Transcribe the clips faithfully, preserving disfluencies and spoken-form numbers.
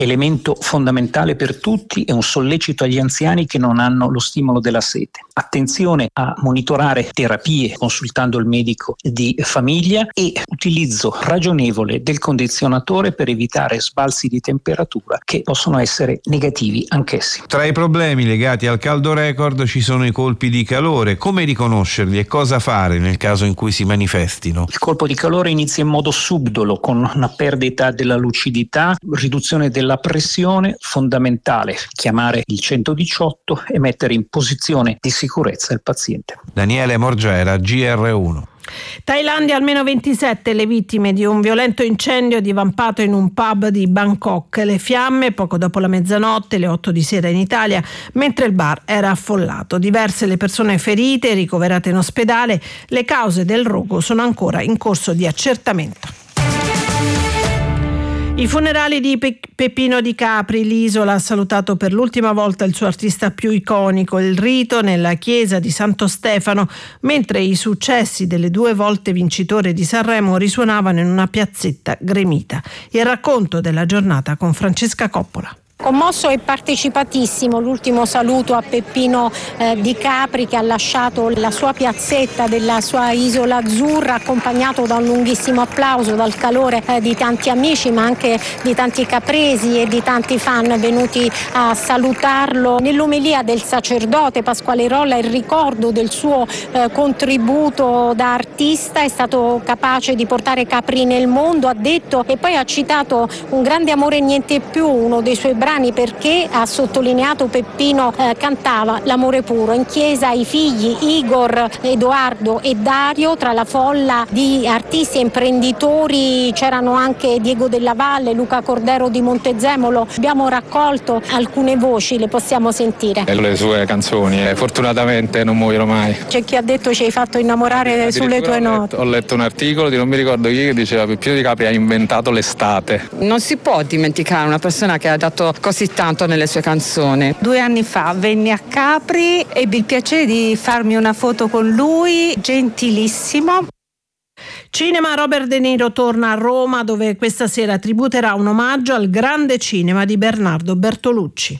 Elemento fondamentale per tutti è un sollecito agli anziani che non hanno lo stimolo della sete. Attenzione a monitorare terapie consultando il medico di famiglia e utilizzo ragionevole del condizionatore per evitare sbalzi di temperatura che possono essere negativi anch'essi. Tra i problemi legati al caldo record ci sono i colpi di calore. Come riconoscerli e cosa fare nel caso in cui si manifestino? Il colpo di calore inizia in modo subdolo con una perdita della lucidità, riduzione della pressione, fondamentale chiamare il centodiciotto e mettere in posizione di sicurezza il paziente. Daniele Morgera, G R uno. Thailandia, almeno ventisette le vittime di un violento incendio divampato in un pub di Bangkok. Le fiamme poco dopo la mezzanotte, le otto di sera in Italia, mentre il bar era affollato. Diverse le persone ferite, ricoverate in ospedale. Le cause del rogo sono ancora in corso di accertamento. I funerali di Pe- Peppino Di Capri. L'Isola ha salutato per l'ultima volta il suo artista più iconico. Il rito nella chiesa di Santo Stefano, mentre i successi delle due volte vincitore di Sanremo risuonavano in una piazzetta gremita. Il racconto della giornata con Francesca Coppola. Commosso e partecipatissimo l'ultimo saluto a Peppino eh, Di Capri, che ha lasciato la sua piazzetta della sua isola azzurra, accompagnato da un lunghissimo applauso, dal calore eh, di tanti amici ma anche di tanti capresi e di tanti fan venuti a salutarlo. Nell'omelia del sacerdote Pasquale Rolla il ricordo del suo eh, contributo da artista. È stato capace di portare Capri nel mondo, ha detto, e poi ha citato un grande amore e niente più, uno dei suoi brani, perché ha sottolineato Peppino eh, cantava l'amore puro. In chiesa i figli Igor, Edoardo e Dario. Tra la folla di artisti e imprenditori c'erano anche Diego Della Valle, Luca Cordero di Montezemolo. Abbiamo raccolto alcune voci, le possiamo sentire. E le sue canzoni eh, fortunatamente non muoiono mai. C'è chi ha detto ci hai fatto innamorare sulle tue note. Ho letto un articolo di non mi ricordo chi che diceva Peppino Di Capri ha inventato l'estate. Non si può dimenticare una persona che ha dato così tanto nelle sue canzoni. Due anni fa venni a Capri, ebbi il piacere di farmi una foto con lui, gentilissimo. Cinema. Robert De Niro torna a Roma, dove questa sera tributerà un omaggio al grande cinema di Bernardo Bertolucci.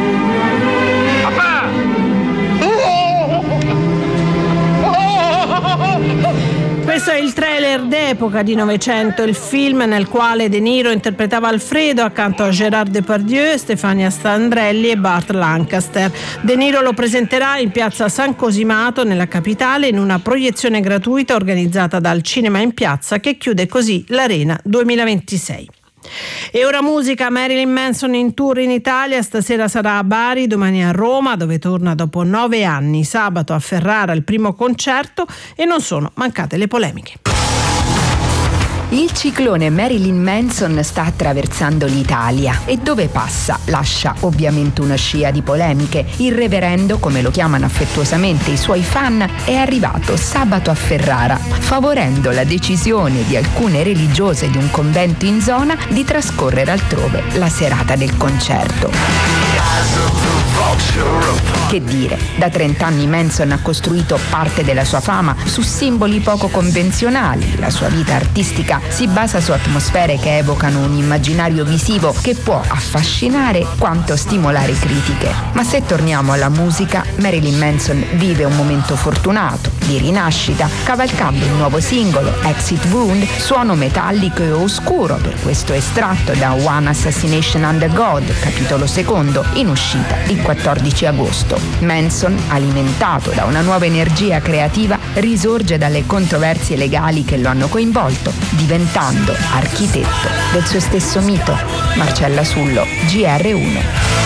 Questo è il trailer d'epoca di Novecento, il film nel quale De Niro interpretava Alfredo accanto a Gérard Depardieu, Stefania Sandrelli e Burt Lancaster. De Niro lo presenterà in piazza San Cosimato, nella capitale, in una proiezione gratuita organizzata dal Cinema in Piazza, che chiude così l'Arena duemilaventisei. E ora musica. Marilyn Manson in tour in Italia, stasera sarà a Bari, domani a Roma, dove torna dopo nove anni, sabato a Ferrara il primo concerto, e non sono mancate le polemiche. Il ciclone Marilyn Manson sta attraversando l'Italia e dove passa lascia ovviamente una scia di polemiche. Il reverendo, come lo chiamano affettuosamente i suoi fan, è arrivato sabato a Ferrara, favorendo la decisione di alcune religiose di un convento in zona di trascorrere altrove la serata del concerto. Che dire, da trent'anni Manson ha costruito parte della sua fama su simboli poco convenzionali. La sua vita artistica si basa su atmosfere che evocano un immaginario visivo che può affascinare quanto stimolare critiche. Ma se torniamo alla musica, Marilyn Manson vive un momento fortunato, di rinascita, cavalcando il nuovo singolo, Exit Wound, suono metallico e oscuro per questo estratto da One Assassination Under God, capitolo secondo, in uscita il quattordici agosto. Manson, alimentato da una nuova energia creativa, risorge dalle controversie legali che lo hanno coinvolto, diventando architetto del suo stesso mito. Marcella Sullo, G R uno.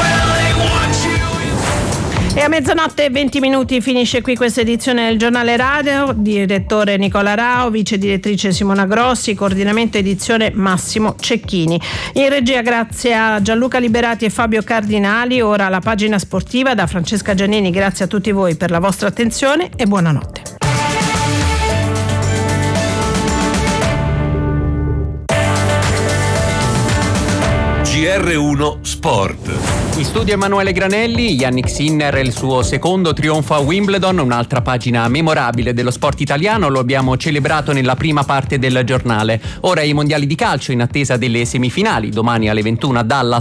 E a mezzanotte e venti minuti finisce qui questa edizione del Giornale Radio. Direttore Nicola Rao, vice direttrice Simona Grossi, coordinamento edizione Massimo Cecchini. In regia grazie a Gianluca Liberati e Fabio Cardinali. Ora la pagina sportiva da Francesca Giannini. Grazie a tutti voi per la vostra attenzione e buonanotte. G R uno Sport. In studio Emanuele Granelli, Yannick Sinner, il suo secondo trionfo a Wimbledon, un'altra pagina memorabile dello sport italiano, lo abbiamo celebrato nella prima parte del giornale. Ora i mondiali di calcio in attesa delle semifinali, domani alle ventuno a Dallas